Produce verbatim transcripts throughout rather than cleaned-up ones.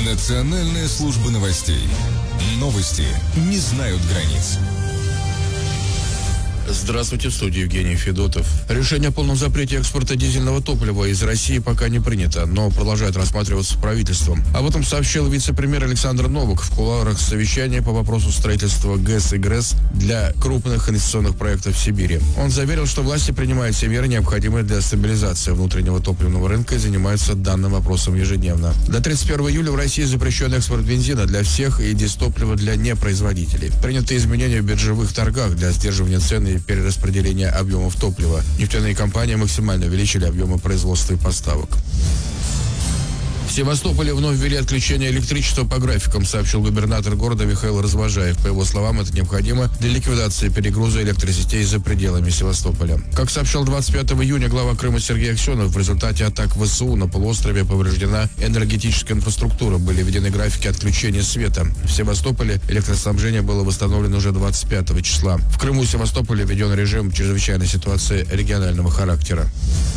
Национальная служба новостей. Новости не знают границ. Здравствуйте, в студии Евгений Федотов. Решение о полном запрете экспорта дизельного топлива из России пока не принято, но продолжает рассматриваться правительством. Об этом сообщил вице-премьер Александр Новак в кулуарах совещания по вопросу строительства ГЭС и ГРЭС для крупных инвестиционных проектов в Сибири. Он заверил, что власти принимают все меры, необходимые для стабилизации внутреннего топливного рынка, и занимаются данным вопросом ежедневно. До тридцать первого июля в России запрещен экспорт бензина для всех и дистоплива для непроизводителей. Приняты изменения в биржевых торгах для сдерживания цен и перераспределения объемов топлива. Нефтяные компании максимально увеличили объемы производства и поставок. В Севастополе вновь ввели отключение электричества по графикам, сообщил губернатор города Михаил Развожаев. По его словам, это необходимо для ликвидации перегруза электросетей за пределами Севастополя. Как сообщал двадцать пятого июня глава Крыма Сергей Аксенов, в результате атак ВСУ на полуострове повреждена энергетическая инфраструктура. Были введены графики отключения света. В Севастополе электроснабжение было восстановлено уже двадцать пятого числа. В Крыму и Севастополе введен режим чрезвычайной ситуации регионального характера.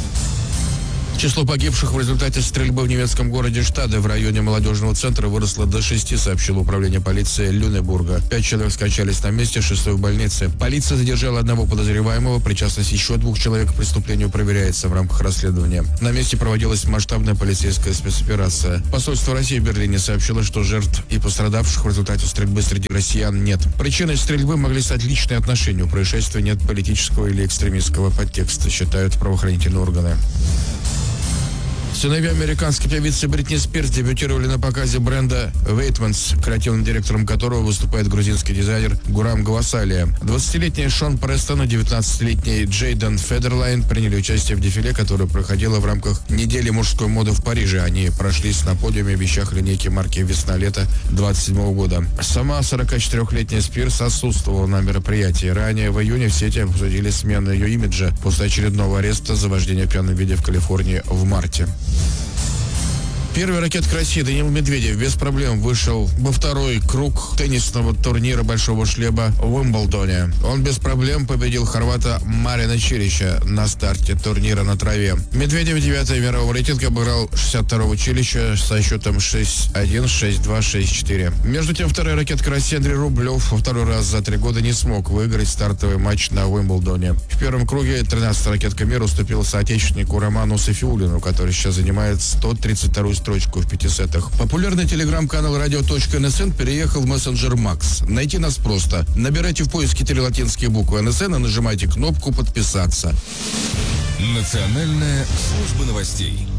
Число погибших в результате стрельбы в немецком городе Штаде в районе молодежного центра выросло до шести, сообщило управление полиции Люнебурга. Пять человек скончались на месте, шестой в больнице. Полиция задержала одного подозреваемого, причастность еще двух человек к преступлению проверяется в рамках расследования. На месте проводилась масштабная полицейская спецоперация. Посольство России в Берлине сообщило, что жертв и пострадавших в результате стрельбы среди россиян нет. Причиной стрельбы могли стать личные отношения. У происшествия нет политического или экстремистского подтекста, считают правоохранительные органы. Сыновья американской певицы Бритни Спирс дебютировали на показе бренда Вейтманс, креативным директором которого выступает грузинский дизайнер Гурам Гвасалия. двадцатилетний Шон Престон и девятнадцатилетний Джейден Федерлайн приняли участие в дефиле, которое проходило в рамках недели мужской моды в Париже. Они прошлись на подиуме в вещах линейки марки «Весна-лето» двадцать седьмого года. Сама сорокачетырехлетняя Спирс отсутствовала на мероприятии. Ранее в июне в сети обсудили смену ее имиджа после очередного ареста за вождение в пьяном виде в Калифорнии в марте. Первый ракетка России Даниил Медведев без проблем вышел во второй круг теннисного турнира «Большого шлема» в Уимблдоне. Он без проблем победил хорвата Марина Чилича на старте турнира на траве. Медведев девятый мирового рейтинга обыграл шестьдесят второго Чилича со счетом шесть один, шесть два, шесть четыре. Между тем, вторая ракетка России Андрей Рублев во второй раз за три года не смог выиграть стартовый матч на Уимблдоне. В первом круге тринадцатая ракетка мира уступила соотечественнику Роману Сафиуллину, который сейчас занимает сто тридцать вторую строчку в пяти сетах. Популярный телеграм-канал радио точка эн эс эн переехал в мессенджер Макс. Найти нас просто. Набирайте в поиске три латинские буквы эн эс эн и нажимайте кнопку «Подписаться». Национальная служба новостей.